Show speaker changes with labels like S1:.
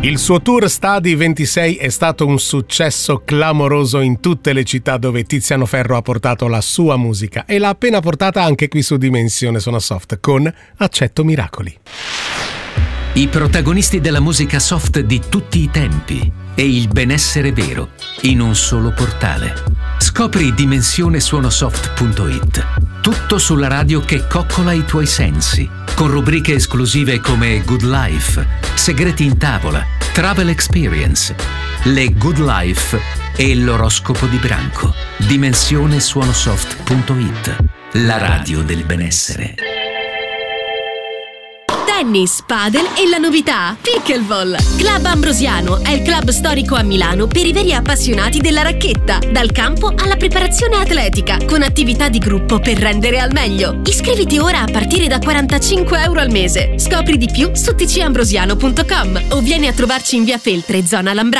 S1: Il suo tour Stadi 26 è stato un successo clamoroso in tutte le città dove Tiziano Ferro ha portato la sua musica e l'ha appena portata anche qui su Dimensione Suona Soft con Accetto Miracoli.
S2: I protagonisti della musica soft di tutti i tempi e il benessere vero in un solo portale. Scopri dimensionesuonosoft.it. Tutto sulla radio che coccola i tuoi sensi, con rubriche esclusive come Good Life, Segreti in tavola, Travel Experience, Le Good Life e l'oroscopo di branco. Dimensionesuonosoft.it. La radio del benessere.
S3: Tennis, padel e la novità Pickleball. Club Ambrosiano è il club storico a Milano per i veri appassionati della racchetta, dal campo alla preparazione atletica, con attività di gruppo per rendere al meglio. Iscriviti ora a partire da €45 al mese. Scopri di più su tcambrosiano.com o vieni a trovarci in via Feltre, zona Lambrate.